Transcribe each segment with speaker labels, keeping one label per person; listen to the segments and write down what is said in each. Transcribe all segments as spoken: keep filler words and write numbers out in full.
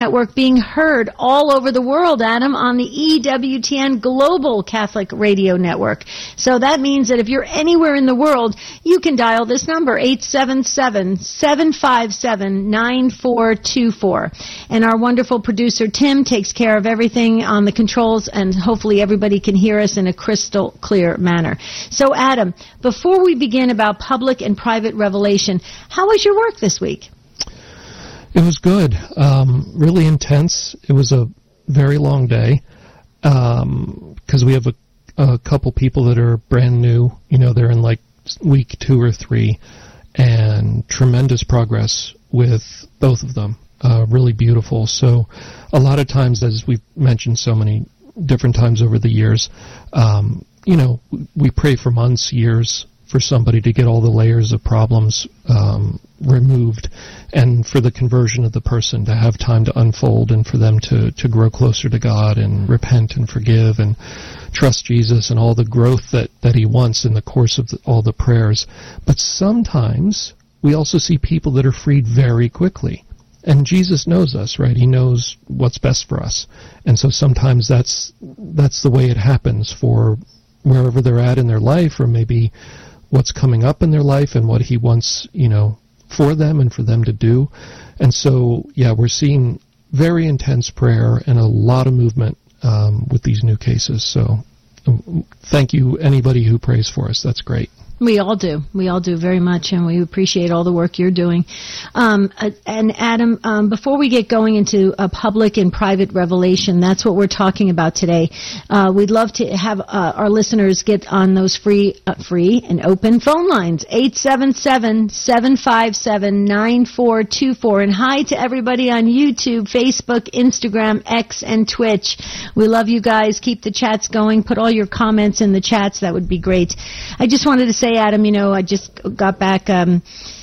Speaker 1: Network being heard all over the world, Adam, on the E W T N Global Catholic Radio Network. So that means that if you're anywhere in the world, you can dial this number, eight seven seven, seven five seven, nine four two four. And our wonderful producer, Tim, takes care of everything on the controls, and hopefully everybody can hear us in a crystal clear manner. So, Adam, before we begin about public and private revelation, how was your work this week?
Speaker 2: It was good. Um, really intense. It was a very long day because um, we have a, a couple people that are brand new. You know, they're in like week two or three, and tremendous progress with both of them. Uh, really beautiful. So a lot of times, as we've mentioned so many different times over the years, um, you know, we pray for months, years, for somebody to get all the layers of problems um, removed, and for the conversion of the person to have time to unfold, and for them to, to grow closer to God and repent and forgive and trust Jesus and all the growth that, that he wants in the course of the, all the prayers. But sometimes we also see people that are freed very quickly. And Jesus knows us, right? He knows what's best for us. And so sometimes that's that's the way it happens for wherever they're at in their life, or maybe what's coming up in their life and what he wants, you know, for them and for them to do. And so, yeah, we're seeing very intense prayer and a lot of movement um, with these new cases. So thank you, anybody who prays for us. That's great.
Speaker 1: We all do. We all do very much, and we appreciate all the work you're doing. Um, uh, and Adam, um, before we get going into a public and private revelation, that's what we're talking about today. Uh, we'd love to have uh, our listeners get on those free, uh, free and open phone lines, eight seven seven, seven five seven, nine four two four. And hi to everybody on YouTube, Facebook, Instagram, X, and Twitch. We love you guys. Keep the chats going. Put all your comments in the chats. That would be great. I just wanted to say, Adam, you know, I just got back um,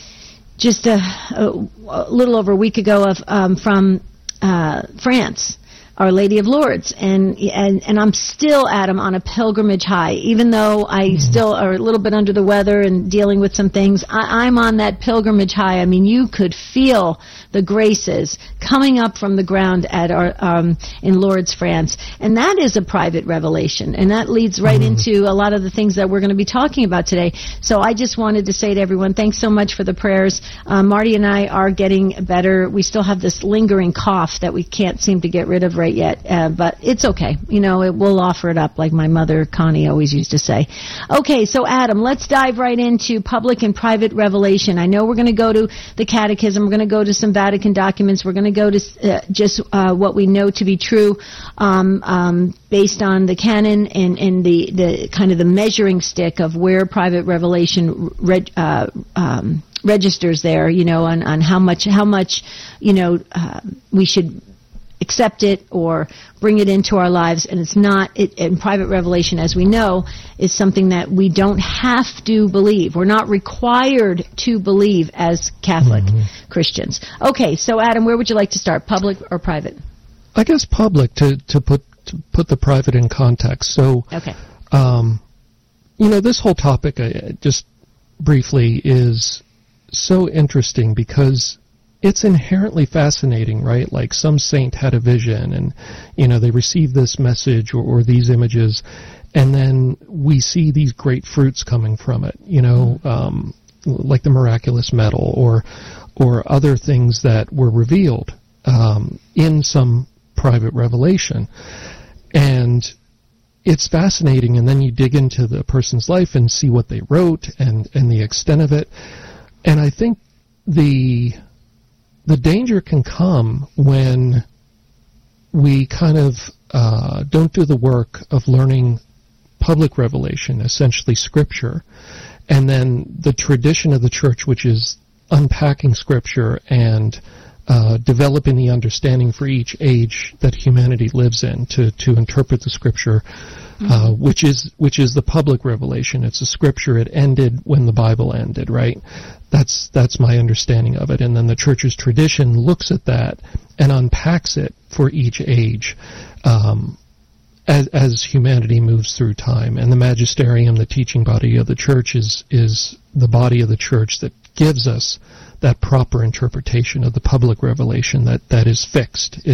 Speaker 1: just a, a, a little over a week ago of um, from uh, France, Our Lady of Lourdes, and, and and I'm still, Adam, on a pilgrimage high. Even though I mm-hmm. still are a little bit under the weather and dealing with some things, I, I'm on that pilgrimage high. I mean, you could feel the graces coming up from the ground at our um, in Lourdes, France, and that is a private revelation, and that leads right mm-hmm. into a lot of the things that we're going to be talking about today. So I just wanted to say to everyone, thanks so much for the prayers. Uh, Marty and I are getting better. We still have this lingering cough that we can't seem to get rid of right yet, uh, but it's okay. You know, it, we'll offer it up, like my mother Connie always used to say. Okay, so Adam, let's dive right into public and private revelation. I know we're going to go to the Catechism. We're going to go to some Vatican documents. We're going to go to uh, just uh, what we know to be true, um, um, based on the canon and, and the, the kind of the measuring stick of where private revelation reg, uh, um, registers there. You know, on, on how much how much you know uh, we should accept it or bring it into our lives. And it's not, it, and private revelation, as we know, is something that we don't have to believe. We're not required to believe as Catholic mm-hmm. Christians. Okay, so Adam, where would you like to start, public or private?
Speaker 2: I guess public, to, to put to put the private in context. So,
Speaker 1: okay.
Speaker 2: um, you know, this whole topic, uh, just briefly, is so interesting because it's inherently fascinating, right? Like some saint had a vision and, you know, they received this message or, or these images, and then we see these great fruits coming from it, you know, um, like the miraculous medal or or other things that were revealed um, in some private revelation. And it's fascinating, and then you dig into the person's life and see what they wrote and, and the extent of it. And I think the... The danger can come when we kind of uh, don't do the work of learning public revelation, essentially Scripture, and then the tradition of the Church, which is unpacking Scripture and uh, developing the understanding for each age that humanity lives in to, to interpret the Scripture, mm-hmm. uh, which is which is the public revelation. It's a Scripture. It ended when the Bible ended, right? That's that's my understanding of it. And then the Church's tradition looks at that and unpacks it for each age um, as, as humanity moves through time. And the magisterium, the teaching body of the Church, is is the body of the Church that gives us that proper interpretation of the public revelation that, that is fixed.